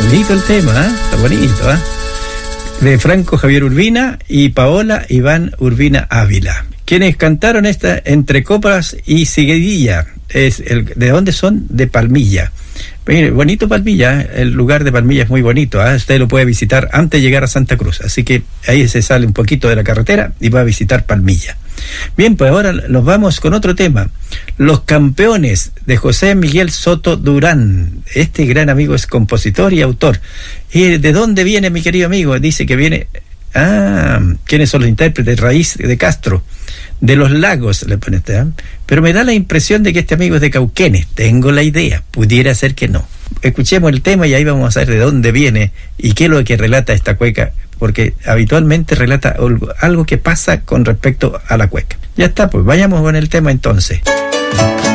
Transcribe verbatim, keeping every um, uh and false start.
bonito el tema, ¿eh? Está bonito, ¿eh? De Franco Javier Urbina y Paola Iván Urbina Ávila, quienes cantaron esta Entre Copas y Seguidilla. Es el, ¿de dónde son? De Palmilla. Mire, bonito Palmilla, ¿eh? El lugar de Palmilla es muy bonito, ¿eh? Usted lo puede visitar antes de llegar a Santa Cruz, así que ahí se sale un poquito de la carretera y va a visitar Palmilla. Bien, pues ahora nos vamos con otro tema. Los Campeones, de José Miguel Soto Durán. Este gran amigo es compositor y autor. ¿Y de dónde viene, mi querido amigo? Dice que viene... Ah, ¿quiénes son los intérpretes? Raíz de Castro, de Los Lagos, le pone este, ¿eh? Pero me da la impresión de que este amigo es de Cauquenes. Tengo la idea, pudiera ser que no. Escuchemos el tema y ahí vamos a saber de dónde viene y qué es lo que relata esta cueca, porque habitualmente relata algo que pasa con respecto a la cueca. Ya está, pues vayamos con el tema entonces.